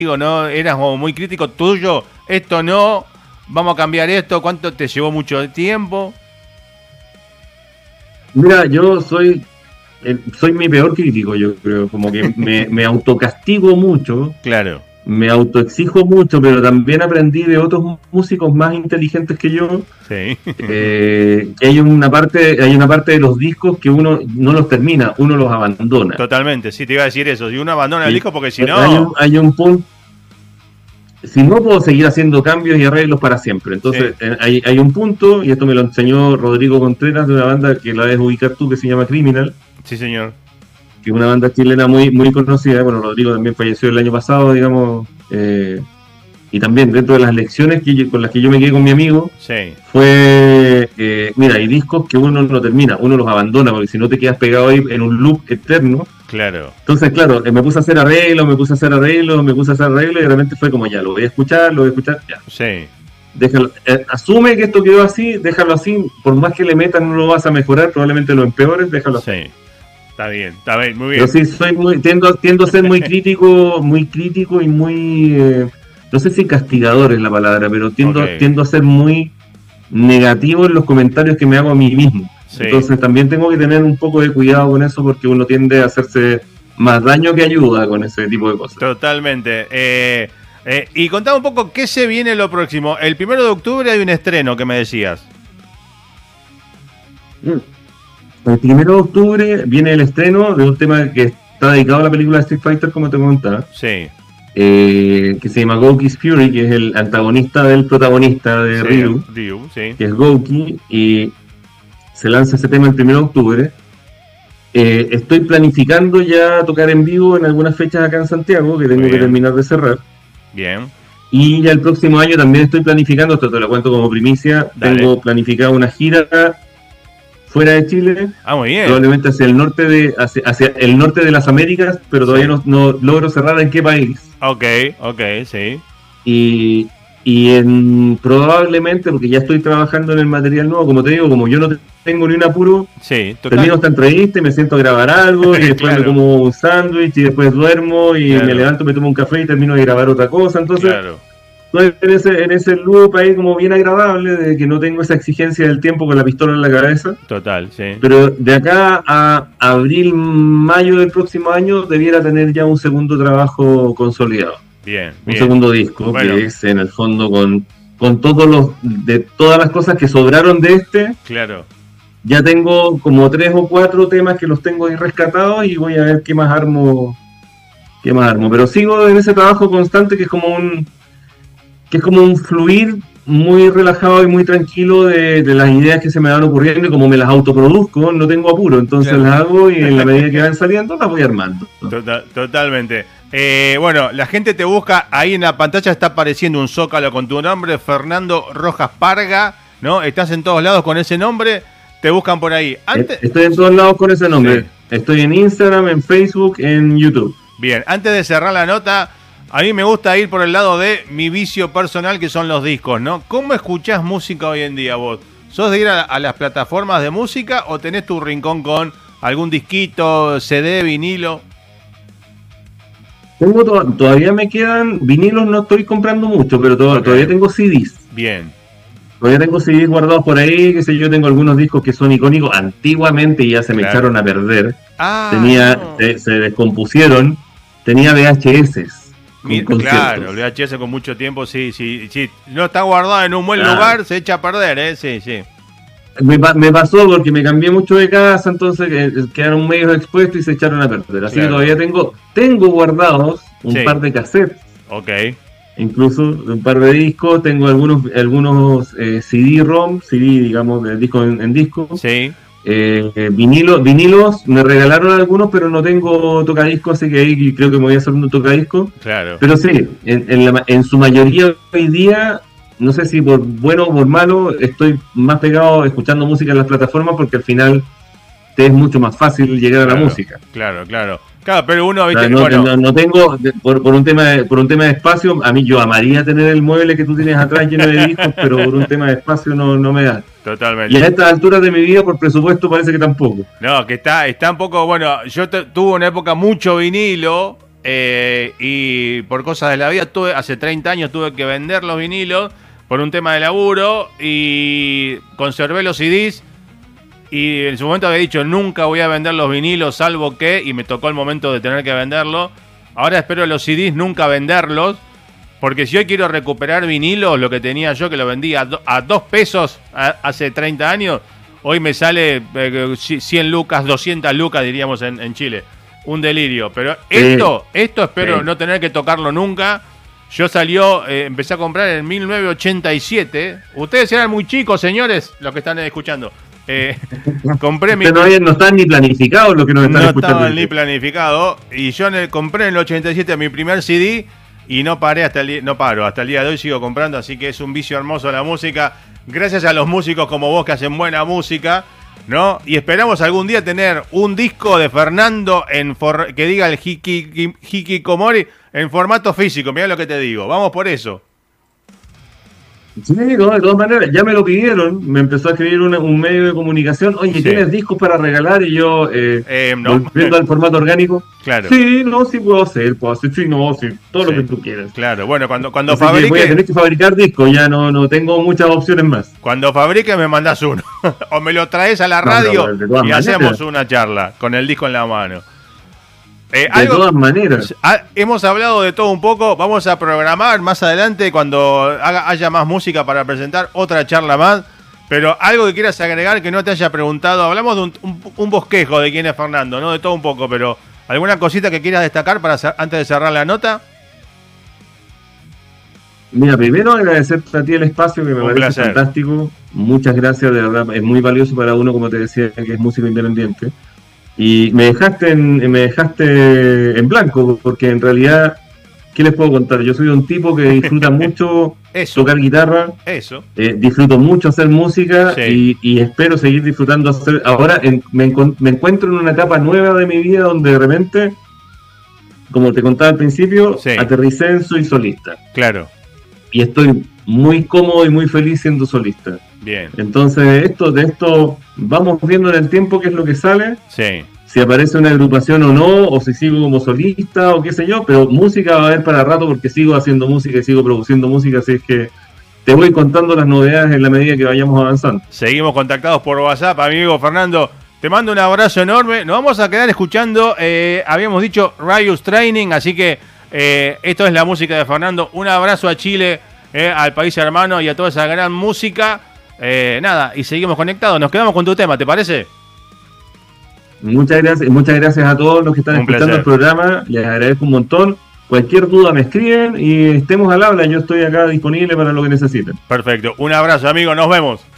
digo, ¿no? Eras como muy crítico tuyo, esto no, vamos a cambiar esto, ¿cuánto te llevó mucho tiempo? Mira, soy mi peor crítico, yo creo, como que me autocastigo mucho, Claro, me autoexijo mucho, pero también aprendí de otros músicos más inteligentes que yo, sí. que hay una parte de los discos que uno no los termina, uno los abandona. Totalmente, sí, te iba a decir eso. Si uno abandona el Y disco porque si no... hay un punto, si no puedo seguir haciendo cambios y arreglos para siempre. Entonces, Sí, hay un punto, y esto me lo enseñó Rodrigo Contreras de una banda que la debes ubicar tú, que se llama Criminal, sí, señor. que es una banda chilena muy conocida. Bueno, Rodrigo también falleció el año pasado, digamos, y también dentro de las lecciones con las que yo me quedé con mi amigo, Sí, fue, mira, hay discos que uno no termina, uno los abandona, porque si no te quedas pegado ahí en un loop eterno. claro. Entonces, claro, me puse a hacer arreglos, y de repente fue como, ya, lo voy a escuchar, ya. Sí, Déjalo, asume que esto quedó así, déjalo así, por más que le metas no lo vas a mejorar, probablemente lo empeores, déjalo así. sí. Está bien, muy Yo bien. sí tiendo a ser muy crítico y muy, no sé si castigador es la palabra, pero Ok, tiendo a ser muy negativo en los comentarios que me hago a mí mismo. sí, Entonces también tengo que tener un poco de cuidado con eso, porque uno tiende a hacerse más daño que ayuda con ese tipo de cosas. totalmente. Y contame un poco qué se viene lo próximo. El 1 de octubre hay un estreno que me decías. El 1 de octubre viene el estreno de un tema que está dedicado a la película de Street Fighter, como te comentaba, Sí, que se llama Gouki's Fury, que es el antagonista del protagonista de sí, Ryu, sí. que es Gouki, y se lanza ese tema el 1 de octubre. Estoy planificando ya tocar en vivo en algunas fechas acá en Santiago, que tengo Muy que bien. terminar de cerrar. Bien, Y ya el próximo año también estoy planificando, esto te lo cuento como primicia, dale. tengo planificada una gira fuera de Chile, Ah, muy bien. probablemente hacia el norte de las Américas, pero todavía Sí. no logro cerrar en qué país. Ok, sí. Y probablemente, porque ya estoy trabajando en el material nuevo, como te digo, como yo no tengo ni un apuro, Sí, termino total. esta entrevista y me siento a grabar algo, y después Claro. me como un sándwich, y después duermo, y Claro. me levanto, me tomo un café y termino de grabar otra cosa. Entonces, Claro. estoy en ese loop ahí como bien agradable, de que no tengo esa exigencia del tiempo con la pistola en la cabeza. Total, sí. Pero de acá a abril, mayo del próximo año, debiera tener ya un segundo trabajo consolidado. Bien, Un bien. segundo disco, Bueno. que es en el fondo con todas las cosas que sobraron de este. Claro. Ya tengo como 3 o 4 temas que los tengo ahí rescatados, y voy a ver qué más armo. Pero sigo en ese trabajo constante, que es como un fluir muy relajado y muy tranquilo de las ideas que se me van ocurriendo, y como me las autoproduzco, no tengo apuro, entonces Claro. las hago, y en la medida que van saliendo las voy armando. Totalmente. Bueno, la gente te busca, ahí en la pantalla está apareciendo un zócalo con tu nombre, Fernando Rojas Parga, ¿no? Estás en todos lados con ese nombre, te buscan por ahí. Estoy en todos lados con ese nombre. Sí. Estoy en Instagram, en Facebook, en YouTube. Bien, antes de cerrar la nota, a mí me gusta ir por el lado de mi vicio personal, que son los discos, ¿no? ¿Cómo escuchás música hoy en día vos? ¿Sos de ir a las plataformas de música o tenés tu rincón con algún disquito, CD, vinilo? Todavía me quedan vinilos, no estoy comprando mucho, pero todavía tengo CDs. Bien. Todavía tengo CDs guardados por ahí, qué sé yo, tengo algunos discos que son icónicos antiguamente y ya se me Claro. echaron a perder. No. Se descompusieron. Tenía VHS. Claro, el VHS con mucho tiempo, sí. No está guardado en un buen lugar, se echa a perder, ¿eh? Sí. Me pasó porque me cambié mucho de casa, entonces quedaron medios expuestos y se echaron a perder. Así que todavía tengo guardados un par de cassettes. Ok. Incluso un par de discos, tengo algunos CD-ROM, digamos, de disco en disco. Sí. Vinilos, me regalaron algunos, pero no tengo tocadiscos, así que ahí creo que me voy a hacer un tocadisco. Claro. Pero sí, en su mayoría hoy día, no sé si por bueno o por malo, estoy más pegado escuchando música en las plataformas, porque al final te es mucho más fácil llegar a la música. Claro, pero uno, ¿viste? No tengo, por un tema de espacio, a mí yo amaría tener el mueble que tú tienes atrás lleno de discos, pero por un tema de espacio no me da. Totalmente. Y a estas alturas de mi vida, por presupuesto, parece que tampoco. No, que está un poco, bueno, tuve una época mucho vinilo, y por cosas de la vida hace 30 años tuve que vender los vinilos por un tema de laburo y conservé los CDs y en su momento había dicho nunca voy a vender los vinilos salvo que, y me tocó el momento de tener que venderlo. Ahora espero los CDs nunca venderlos, porque si hoy quiero recuperar vinilos, lo que tenía yo que lo vendía a 2 pesos hace 30 años, hoy me sale 100 lucas, 200 lucas diríamos en Chile. Un delirio, pero esto espero no tener que tocarlo nunca. Yo empecé a comprar en 1987. Ustedes eran muy chicos, señores, los que están escuchando. Compré no están ni planificados los que nos están escuchando. No estaban ni planificados. Y yo compré en el 87 mi primer CD y no paro, hasta el día de hoy sigo comprando, así que es un vicio hermoso la música. Gracias a los músicos como vos que hacen buena música, ¿no? Y esperamos algún día tener un disco de Fernando que diga el Hikikomori en formato físico. Mirá lo que te digo, vamos por eso. Sí, no, de todas maneras, ya me lo pidieron, me empezó a escribir un medio de comunicación, oye, sí. ¿Tienes discos para regalar? Y yo, volviendo al formato orgánico, claro. Sí, puedo hacer, sí, todo lo que tú quieras. Claro, bueno, cuando fabrique... Voy a tener que fabricar discos, ya no tengo muchas opciones más. Cuando fabrique me mandás uno, o me lo traes a la radio y hacemos una charla con el disco en la mano. De todas maneras. Hemos hablado de todo un poco. Vamos a programar más adelante, cuando haya más música para presentar, otra charla más. Pero algo que quieras agregar que no te haya preguntado. Hablamos de un bosquejo de quién es Fernando, ¿no? De todo un poco, pero ¿alguna cosita que quieras destacar antes de cerrar la nota? Mira, primero agradecerte a ti el espacio, que me parece fantástico. Muchas gracias, de verdad. Es muy valioso para uno, como te decía, que es músico independiente. Y me dejaste en blanco, porque en realidad, ¿qué les puedo contar? Yo soy un tipo que disfruta mucho tocar guitarra, disfruto mucho hacer música, sí. y espero seguir disfrutando hacer. Ahora me encuentro en una etapa nueva de mi vida donde de repente, como te contaba al principio, aterricé en soy solista. Claro. Y estoy muy cómodo y muy feliz siendo solista. Bien. Entonces, de esto vamos viendo en el tiempo qué es lo que sale. Sí. Si aparece una agrupación o no, o si sigo como solista, o qué sé yo, pero música va a haber para rato porque sigo haciendo música y sigo produciendo música, así es que te voy contando las novedades en la medida que vayamos avanzando. Seguimos contactados por WhatsApp, amigo Fernando. Te mando un abrazo enorme. Nos vamos a quedar escuchando, habíamos dicho Riot Training, así que esto es la música de Fernando. Un abrazo a Chile, al país hermano y a toda esa gran música. Nada, y seguimos conectados. Nos quedamos con tu tema, ¿te parece? Muchas gracias a todos los que están escuchando el programa. Les agradezco un montón. Cualquier duda me escriben y estemos al habla. Yo estoy acá disponible para lo que necesiten. Perfecto. Un abrazo, amigo. Nos vemos.